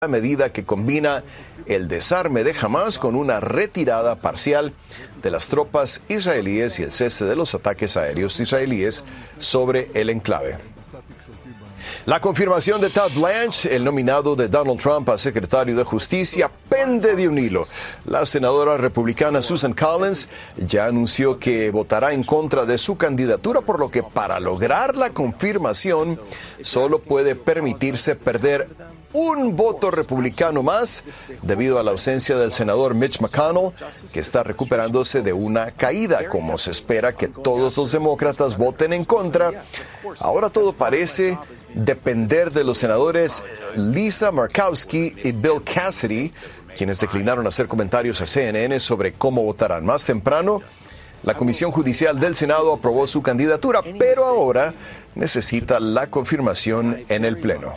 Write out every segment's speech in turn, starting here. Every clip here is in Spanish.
La medida que combina el desarme de Hamas con una retirada parcial de las tropas israelíes y el cese de los ataques aéreos israelíes sobre el enclave. La confirmación de Todd Blanche, el nominado de Donald Trump a secretario de Justicia, pende de un hilo. La senadora republicana Susan Collins ya anunció que votará en contra de su candidatura, por lo que para lograr la confirmación solo puede permitirse perder un voto republicano más debido a la ausencia del senador Mitch McConnell, que está recuperándose de una caída. Como se espera que todos los demócratas voten en contra, ahora todo parece depender de los senadores Lisa Murkowski y Bill Cassidy, quienes declinaron hacer comentarios a CNN sobre cómo votarán. Más temprano, la Comisión Judicial del Senado aprobó su candidatura, pero ahora necesita la confirmación en el Pleno.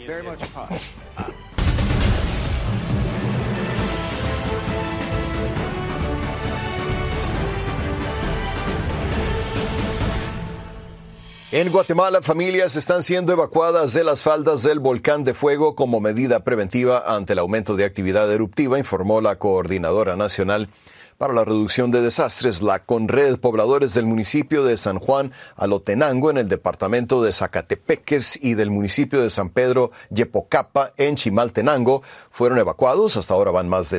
En Guatemala, familias están siendo evacuadas de las faldas del volcán de fuego como medida preventiva ante el aumento de actividad eruptiva, informó la Coordinadora Nacional para la Reducción de Desastres, la CONRED. Pobladores del municipio de San Juan Alotenango, en el departamento de Zacatepeques, y del municipio de San Pedro Yepocapa, en Chimaltenango, fueron evacuados. Hasta ahora van más de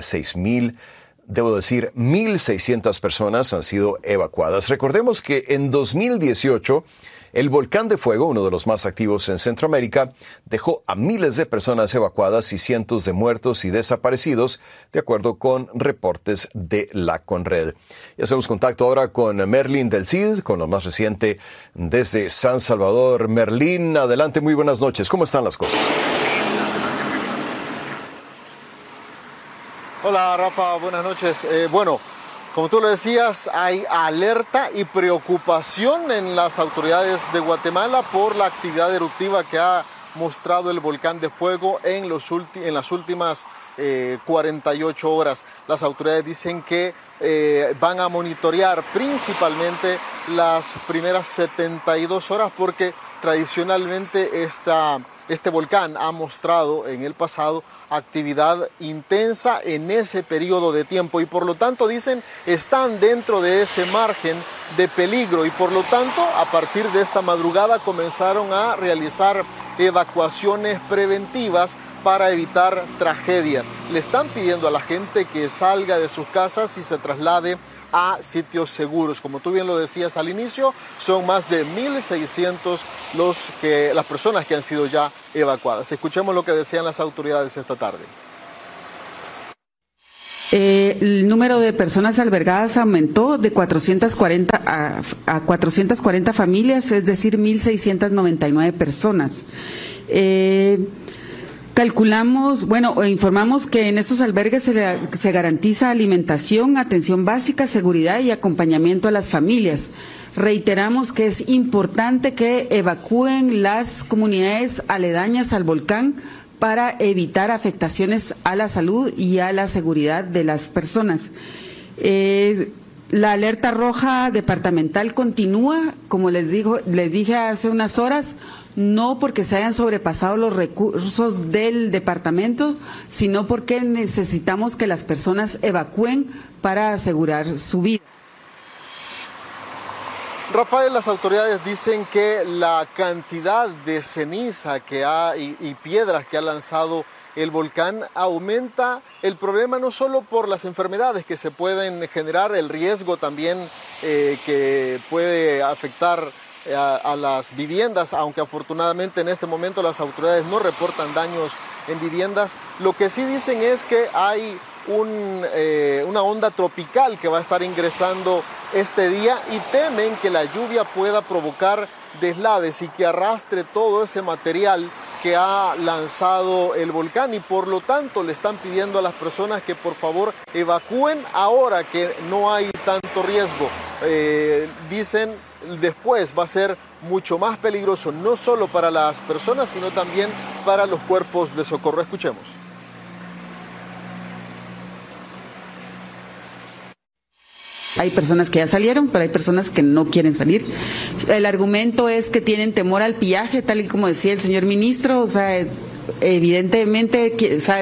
1,600 personas han sido evacuadas. Recordemos que en 2018, el volcán de fuego, uno de los más activos en Centroamérica, dejó a miles de personas evacuadas y cientos de muertos y desaparecidos, de acuerdo con reportes de la CONRED. Y hacemos contacto ahora con Merlin del CID, con lo más reciente desde San Salvador. Merlin, adelante, muy buenas noches. ¿Cómo están las cosas? Hola, Rafa, buenas noches. Como tú lo decías, hay alerta y preocupación en las autoridades de Guatemala por la actividad eruptiva que ha mostrado el volcán de fuego en las últimas 48 horas. Las autoridades dicen que van a monitorear principalmente las primeras 72 horas porque tradicionalmente este volcán ha mostrado en el pasado actividad intensa en ese periodo de tiempo y por lo tanto dicen están dentro de ese margen de peligro y por lo tanto a partir de esta madrugada comenzaron a realizar evacuaciones preventivas para evitar tragedias. Le están pidiendo a la gente que salga de sus casas y se traslade a sitios seguros. Como tú bien lo decías al inicio, son más de 1,600 las personas que han sido ya evacuadas. Escuchemos lo que decían las autoridades esta tarde. El número de personas albergadas aumentó de 440 a 440 familias, es decir, 1,699 personas. Informamos que en estos albergues se garantiza alimentación, atención básica, seguridad y acompañamiento a las familias. Reiteramos que es importante que evacúen las comunidades aledañas al volcán para evitar afectaciones a la salud y a la seguridad de las personas. La alerta roja departamental continúa, como les dije hace unas horas, no porque se hayan sobrepasado los recursos del departamento, sino porque necesitamos que las personas evacúen para asegurar su vida. Rafael, las autoridades dicen que la cantidad de ceniza y piedras que ha lanzado el volcán aumenta el problema no solo por las enfermedades que se pueden generar, el riesgo también que puede afectar a las viviendas, aunque afortunadamente en este momento las autoridades no reportan daños en viviendas. Lo que sí dicen es que hay una onda tropical que va a estar ingresando este día y temen que la lluvia pueda provocar deslaves y que arrastre todo ese material que ha lanzado el volcán y por lo tanto le están pidiendo a las personas que por favor evacúen ahora que no hay tanto riesgo. Dicen después va a ser mucho más peligroso no solo para las personas sino también para los cuerpos de socorro. Escuchemos. Hay personas que ya salieron, pero hay personas que no quieren salir. El argumento es que tienen temor al pillaje, tal y como decía el señor ministro, o sea, evidentemente sabe